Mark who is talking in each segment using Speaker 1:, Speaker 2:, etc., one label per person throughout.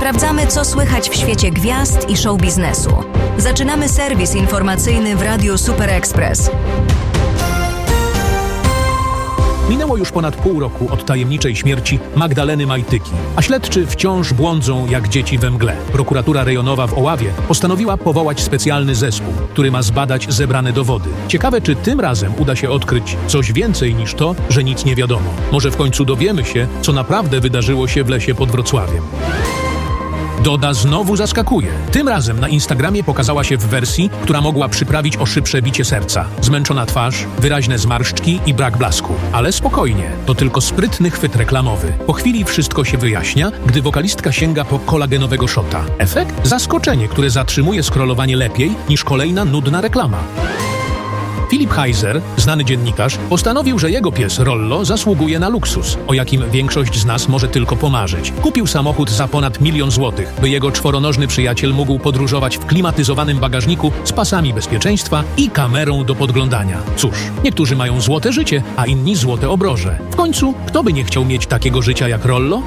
Speaker 1: Sprawdzamy, co słychać w świecie gwiazd i show biznesu. Zaczynamy serwis informacyjny w Radiu Super Express.
Speaker 2: Minęło już ponad pół roku od tajemniczej śmierci Magdaleny Majtyki, a śledczy wciąż błądzą jak dzieci we mgle. Prokuratura rejonowa w Oławie postanowiła powołać specjalny zespół, który ma zbadać zebrane dowody. Ciekawe, czy tym razem uda się odkryć coś więcej niż to, że nic nie wiadomo. Może w końcu dowiemy się, co naprawdę wydarzyło się w lesie pod Wrocławiem. Doda znowu zaskakuje. Tym razem na Instagramie pokazała się w wersji, która mogła przyprawić o szybsze bicie serca. Zmęczona twarz, wyraźne zmarszczki i brak blasku. Ale spokojnie, to tylko sprytny chwyt reklamowy. Po chwili wszystko się wyjaśnia, gdy wokalistka sięga po kolagenowego shota. Efekt? Zaskoczenie, które zatrzymuje scrollowanie lepiej niż kolejna nudna reklama. Filip Heiser, znany dziennikarz, postanowił, że jego pies Rollo zasługuje na luksus, o jakim większość z nas może tylko pomarzyć. Kupił samochód za ponad 1 000 000 złotych, by jego czworonożny przyjaciel mógł podróżować w klimatyzowanym bagażniku z pasami bezpieczeństwa i kamerą do podglądania. Cóż, niektórzy mają złote życie, a inni złote obroże. W końcu, kto by nie chciał mieć takiego życia jak Rollo?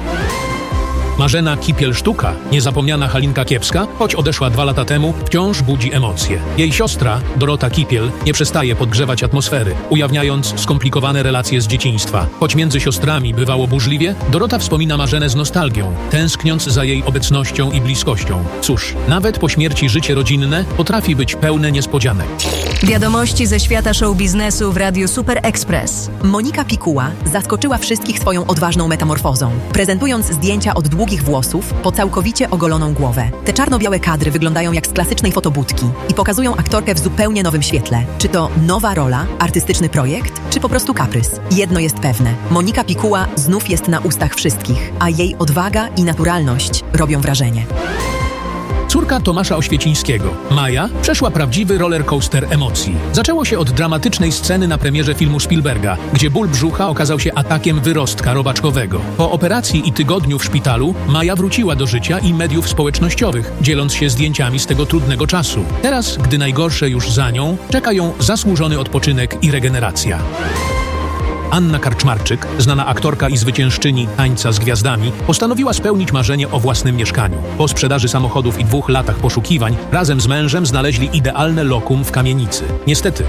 Speaker 2: Marzena Kipiel-Sztuka, niezapomniana Halinka Kiepska, choć odeszła 2 lata temu, wciąż budzi emocje. Jej siostra, Dorota Kipiel, nie przestaje podgrzewać atmosfery, ujawniając skomplikowane relacje z dzieciństwa. Choć między siostrami bywało burzliwie, Dorota wspomina Marzenę z nostalgią, tęskniąc za jej obecnością i bliskością. Cóż, nawet po śmierci życie rodzinne potrafi być pełne niespodzianek.
Speaker 1: Wiadomości ze świata show biznesu w Radiu Super Express.
Speaker 3: Monika Pikuła zaskoczyła wszystkich swoją odważną metamorfozą, prezentując zdjęcia od długich włosów po całkowicie ogoloną głowę. Te czarno-białe kadry wyglądają jak z klasycznej fotobudki i pokazują aktorkę w zupełnie nowym świetle. Czy to nowa rola, artystyczny projekt, czy po prostu kaprys? Jedno jest pewne. Monika Pikuła znów jest na ustach wszystkich, a jej odwaga i naturalność robią wrażenie.
Speaker 2: Córka Tomasza Oświecińskiego, Maja, przeszła prawdziwy rollercoaster emocji. Zaczęło się od dramatycznej sceny na premierze filmu Spielberga, gdzie ból brzucha okazał się atakiem wyrostka robaczkowego. Po operacji i tygodniu w szpitalu Maja wróciła do życia i mediów społecznościowych, dzieląc się zdjęciami z tego trudnego czasu. Teraz, gdy najgorsze już za nią, czeka ją zasłużony odpoczynek i regeneracja. Anna Karczmarczyk, znana aktorka i zwyciężczyni Tańca z Gwiazdami, postanowiła spełnić marzenie o własnym mieszkaniu. Po sprzedaży samochodów i 2 latach poszukiwań, razem z mężem znaleźli idealne lokum w kamienicy. Niestety,